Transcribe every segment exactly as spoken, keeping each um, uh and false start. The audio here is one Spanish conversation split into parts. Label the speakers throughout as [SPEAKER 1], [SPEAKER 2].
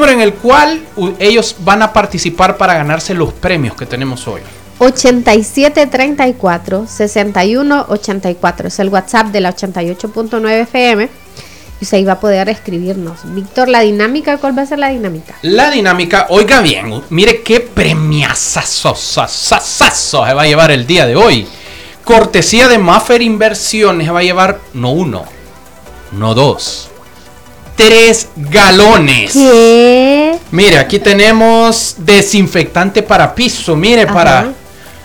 [SPEAKER 1] número en el cual uh, ellos van a participar para ganarse los premios que tenemos hoy.
[SPEAKER 2] ochenta y siete treinta y cuatro, sesenta y uno ochenta y cuatro. Es el WhatsApp de la ochenta y ocho punto nueve F M. Y usted iba a poder escribirnos. Víctor, la dinámica, ¿cuál va a ser la dinámica?
[SPEAKER 1] La dinámica, oiga bien, mire qué premiazazo se va a llevar el día de hoy. Cortesía de Maffer Inversiones, se va a llevar no uno, no dos, tres galones.
[SPEAKER 2] ¿Qué?
[SPEAKER 1] Mire, aquí tenemos desinfectante para piso, mire, ajá, para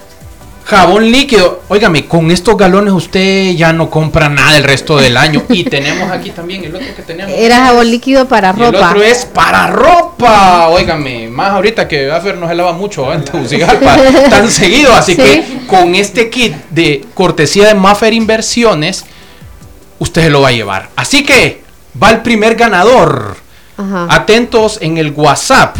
[SPEAKER 1] jabón líquido. Óigame, con estos galones usted ya no compra nada el resto del año. Y tenemos aquí también el otro que tenemos.
[SPEAKER 2] Era jabón líquido para ropa.
[SPEAKER 1] El otro es para ropa. Óigame, más ahorita que Buffer no se lava mucho en Tegucigalpa tan seguido. Así sí, que con este kit de cortesía de Maffer Inversiones, usted se lo va a llevar. Así que va el primer ganador. Ajá. Atentos en el WhatsApp.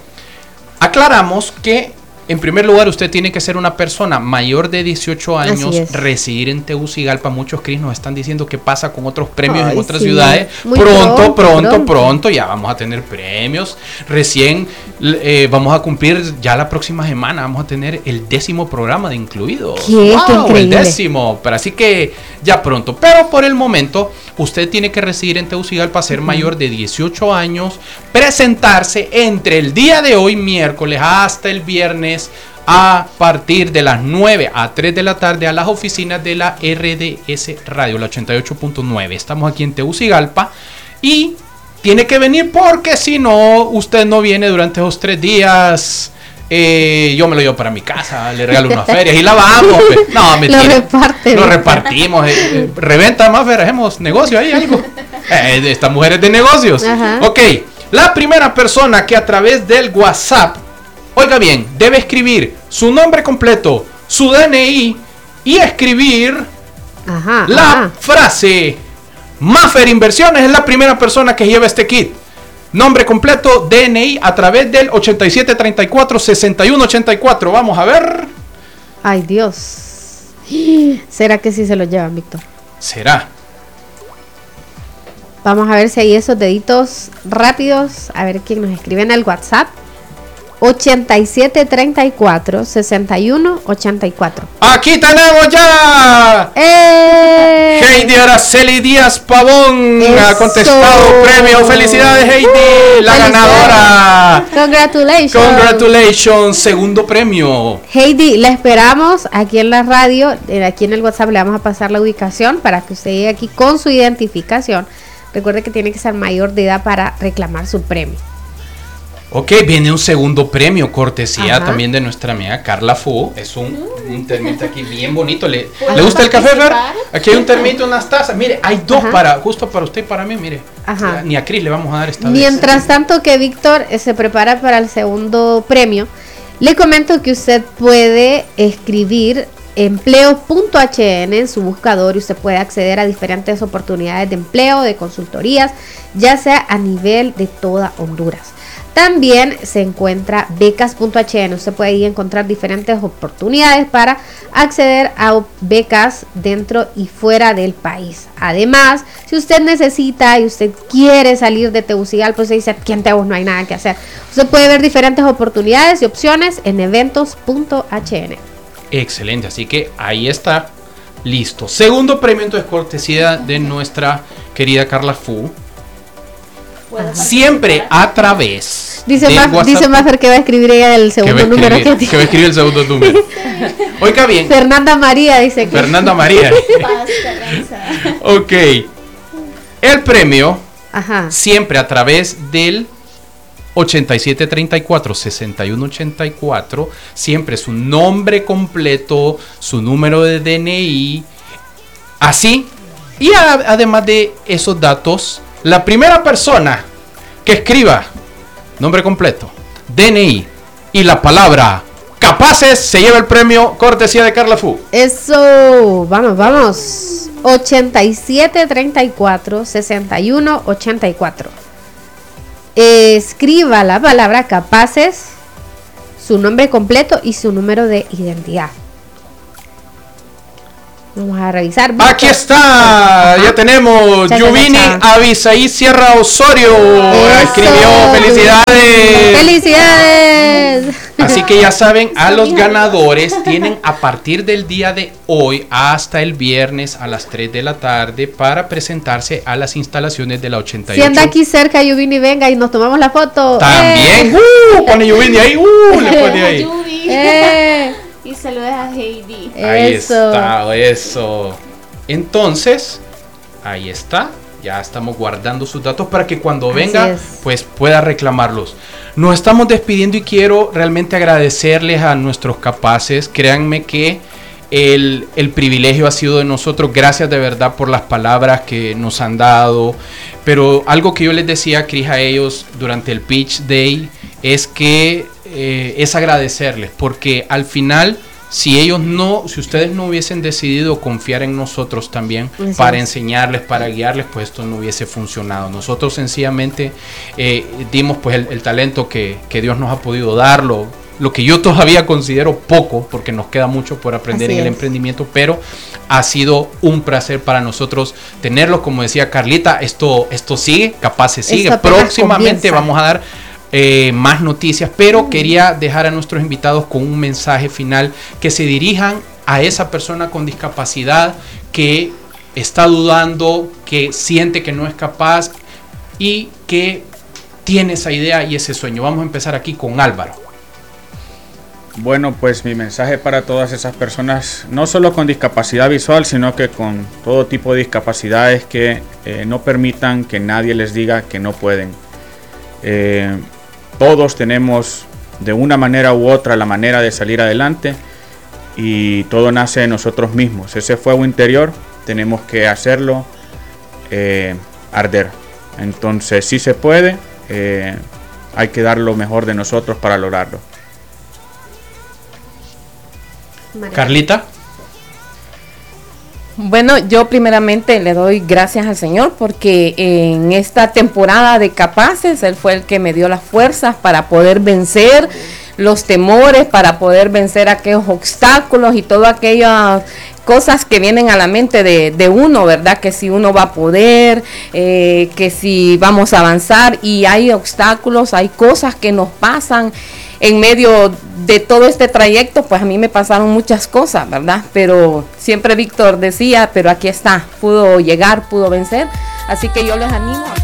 [SPEAKER 1] Aclaramos que en primer lugar, usted tiene que ser una persona mayor de dieciocho años, residir en Tegucigalpa. Muchos Cris nos están diciendo qué pasa con otros premios Ay, en otras sí. ciudades. Muy pronto, pronto, pronto, pronto, pronto, ya vamos a tener premios. Recién eh, vamos a cumplir, ya la próxima semana vamos a tener el décimo programa de Incluidos.
[SPEAKER 2] ¿Qué? Wow, qué increíble.
[SPEAKER 1] El décimo, pero así que ya pronto. Pero por el momento, usted tiene que residir en Tegucigalpa, ser uh-huh. mayor de dieciocho años, presentarse entre el día de hoy, miércoles, hasta el viernes, a partir de las nueve a tres de la tarde a las oficinas de la R D S Radio, la ochenta y ocho punto nueve. Estamos aquí en Tegucigalpa y tiene que venir porque si no, usted no viene durante esos tres días. Eh, yo me lo llevo para mi casa, le regalo unas ferias y la vamos. No, mentira.
[SPEAKER 2] Lo reparte,
[SPEAKER 1] lo repartimos. Eh, eh, reventa más, hacemos negocio ahí, algo. Eh, estas mujeres de negocios. Ajá. Ok, la primera persona que a través del WhatsApp, oiga bien, debe escribir su nombre completo, su D N I y escribir ajá, la ajá. frase Maffer Inversiones. Es la primera persona que lleva este kit. Nombre completo, D N I a través del ochenta y siete treinta y cuatro, sesenta y uno ochenta y cuatro. Vamos a ver.
[SPEAKER 2] Ay, Dios. ¿Será que sí se lo llevan, Víctor?
[SPEAKER 1] ¿Será?
[SPEAKER 2] Vamos a ver si hay esos deditos rápidos. A ver quién nos escribe en el WhatsApp. ochenta y siete treinta y cuatro, sesenta y uno ochenta y cuatro.
[SPEAKER 1] Aquí tenemos ya.
[SPEAKER 2] ¡Eh!
[SPEAKER 1] Heidi Araceli Díaz Pavón Eso. ha contestado premio. Felicidades, Heidi, uh, la ganadora.
[SPEAKER 2] Congratulations.
[SPEAKER 1] Congratulations, segundo premio.
[SPEAKER 2] Heidi, la esperamos aquí en la radio. Aquí en el WhatsApp le vamos a pasar la ubicación para que usted llegue aquí con su identificación. Recuerde que tiene que ser mayor de edad para reclamar su premio.
[SPEAKER 1] Ok, viene un segundo premio, cortesía Ajá. también de nuestra amiga Carla Fu. Es un, mm. un termito aquí bien bonito. ¿Le, ¿le gusta el café, Fer? Aquí hay un termito, unas tazas. Mire, hay dos Ajá. para, justo para usted y para mí, mire.
[SPEAKER 2] Ajá.
[SPEAKER 1] Ni a Cris le vamos a dar esta
[SPEAKER 2] Mientras
[SPEAKER 1] vez.
[SPEAKER 2] tanto que Víctor eh, se prepara para el segundo premio, le comento que usted puede escribir empleo punto h n en su buscador y usted puede acceder a diferentes oportunidades de empleo, de consultorías, ya sea a nivel de toda Honduras. También se encuentra becas punto h n. Usted puede ahí encontrar diferentes oportunidades para acceder a becas dentro y fuera del país. Además, si usted necesita y usted quiere salir de Tegucigalpa, pues se dice, aquí en Tegus no hay nada que hacer. Usted puede ver diferentes oportunidades y opciones en eventos punto h n.
[SPEAKER 1] Excelente, así que ahí está. Listo. Segundo premio, entonces, cortesía de nuestra querida Carla Fu. Siempre a través
[SPEAKER 2] dice más, dice Maffer que va a escribir ella el segundo
[SPEAKER 1] que
[SPEAKER 2] número
[SPEAKER 1] escribir,
[SPEAKER 2] que,
[SPEAKER 1] que va a escribir el segundo número. Oiga bien.
[SPEAKER 2] Fernanda María dice que
[SPEAKER 1] Fernanda María. Ok. El premio Ajá. siempre a través del ochenta y siete treinta y cuatro, sesenta y uno ochenta y cuatro, siempre su nombre completo, su número de D N I, así, y a, además de esos datos, la primera persona que escriba nombre completo, D N I y la palabra capaces se lleva el premio cortesía de Carla Fu.
[SPEAKER 2] Eso, vamos, vamos. ochenta y siete treinta y cuatro, sesenta y uno ochenta y cuatro. Escriba la palabra capaces, su nombre completo y su número de identidad. Vamos a revisar.
[SPEAKER 1] Aquí está, Ajá. ya tenemos Yuvini Avisaí Sierra Osorio. Eso. Escribió felicidades.
[SPEAKER 2] ¡Felicidades!
[SPEAKER 1] Así que ya saben, a los ganadores tienen a partir del día de hoy hasta el viernes a las tres de la tarde para presentarse a las instalaciones de la ochenta y ocho.
[SPEAKER 2] Si anda aquí cerca, Yuvini, venga y nos tomamos la foto.
[SPEAKER 1] También,
[SPEAKER 2] ¡Eh!
[SPEAKER 1] uh, pone Yuvini ahí, uh, le pone ahí.
[SPEAKER 2] ¡Eh!
[SPEAKER 3] Y saludos a Heidi.
[SPEAKER 1] Ahí
[SPEAKER 2] Eso.
[SPEAKER 1] está, eso. Entonces, ahí está. Ya estamos guardando sus datos para que cuando
[SPEAKER 2] Así
[SPEAKER 1] venga,
[SPEAKER 2] es.
[SPEAKER 1] pues pueda reclamarlos. Nos estamos despidiendo y quiero realmente agradecerles a nuestros capaces. Créanme que el, el privilegio ha sido de nosotros. Gracias de verdad por las palabras que nos han dado. Pero algo que yo les decía, Cris, a ellos durante el Pitch Day es que eh, es agradecerles, porque al final, si ellos no, si ustedes no hubiesen decidido confiar en nosotros también
[SPEAKER 2] Así
[SPEAKER 1] para
[SPEAKER 2] es.
[SPEAKER 1] enseñarles, para guiarles, pues esto no hubiese funcionado. Nosotros sencillamente eh, dimos pues el, el talento que, que Dios nos ha podido dar, lo, lo que yo todavía considero poco, porque nos queda mucho por aprender
[SPEAKER 2] Así
[SPEAKER 1] en el
[SPEAKER 2] es.
[SPEAKER 1] emprendimiento, pero ha sido un placer para nosotros tenerlos. Como decía Carlita, esto, esto sigue, capaz se sigue.
[SPEAKER 2] Esto apenas
[SPEAKER 1] Próximamente
[SPEAKER 2] comienza.
[SPEAKER 1] vamos a dar Eh, más noticias, pero quería dejar a nuestros invitados con un mensaje final, que se dirijan a esa persona con discapacidad que está dudando, que siente que no es capaz y que tiene esa idea y ese sueño. Vamos a empezar aquí con Álvaro.
[SPEAKER 4] Bueno, pues mi mensaje para todas esas personas, no solo con discapacidad visual, sino que con todo tipo de discapacidades, que eh, no permitan que nadie les diga que no pueden. Eh, Todos tenemos de una manera u otra la manera de salir adelante, y todo nace de nosotros mismos. Ese fuego interior tenemos que hacerlo eh, arder. Entonces sí se puede, eh, hay que dar lo mejor de nosotros para lograrlo.
[SPEAKER 1] Carlita.
[SPEAKER 5] Bueno, yo primeramente le doy gracias al Señor porque en esta temporada de Capaces, Él fue el que me dio las fuerzas para poder vencer los temores, para poder vencer aquellos obstáculos y todas aquellas cosas que vienen a la mente de, de uno, ¿verdad? Que si uno va a poder, eh, que si vamos a avanzar, y hay obstáculos, hay cosas que nos pasan en medio de todo este trayecto. Pues a mí me pasaron muchas cosas, ¿verdad? Pero siempre Víctor decía, pero aquí está, pudo llegar, pudo vencer. Así que yo les animo a